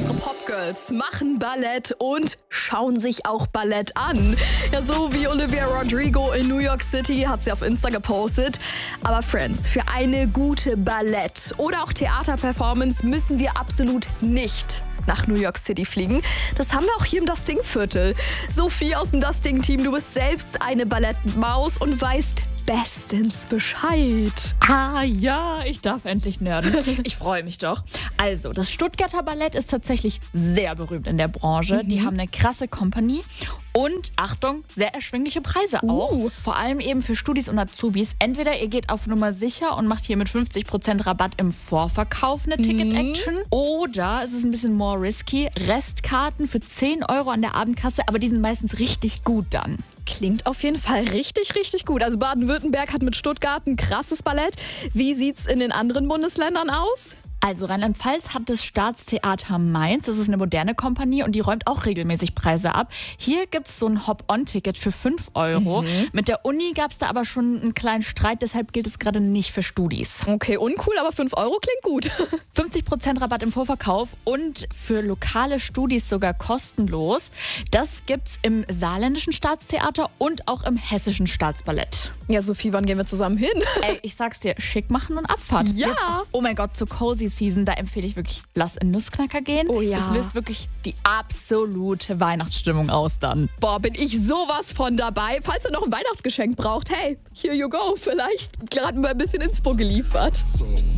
unsere Popgirls machen Ballett und schauen sich auch Ballett an. Ja, so wie Olivia Rodrigo in New York City hat sie auf Insta gepostet. Aber Friends, für eine gute Ballett- oder auch Theaterperformance müssen wir absolut nicht nach New York City fliegen. Das haben wir auch hier im Das Ding-Viertel. Sophie aus dem Das Ding-Team, du bist selbst eine Ballettmaus und weißt bestens Bescheid. Ah ja, ich darf endlich nerden. Ich freue mich doch. Also, das Stuttgarter Ballett ist tatsächlich sehr berühmt in der Branche. Die haben eine krasse Company und, Achtung, sehr erschwingliche Preise auch. Vor allem eben für Studis und Azubis. Entweder ihr geht auf Nummer sicher und macht hier mit 50% Rabatt im Vorverkauf eine Ticket-Action. Oder es ist ein bisschen more risky. Restkarten für 10 Euro an der Abendkasse, aber die sind meistens richtig gut dann. Klingt auf jeden Fall richtig, richtig gut. Also Baden-Württemberg hat mit Stuttgart ein krasses Ballett. Wie sieht's in den anderen Bundesländern aus? Also Rheinland-Pfalz hat das Staatstheater Mainz. Das ist eine moderne Kompanie und die räumt auch regelmäßig Preise ab. Hier gibt es so ein Hop-on-Ticket für 5 Euro. Mit der Uni gab es da aber schon einen kleinen Streit, deshalb gilt es gerade nicht für Studis. Okay, uncool, aber 5 Euro klingt gut. 50% Rabatt im Vorverkauf und für lokale Studis sogar kostenlos. Das gibt's im saarländischen Staatstheater und auch im hessischen Staatsballett. Ja, Sophie, wann gehen wir zusammen hin? Ey, ich sag's dir, schick machen und Abfahrt. Ja. Jetzt, oh mein Gott, zur Cozy Season, da empfehle ich wirklich, lass in Nussknacker gehen. Oh ja. Das löst wirklich die absolute Weihnachtsstimmung aus dann. Boah, bin ich sowas von dabei. Falls ihr noch ein Weihnachtsgeschenk braucht, hey, here you go. Vielleicht gerade mal ein bisschen Inspo geliefert.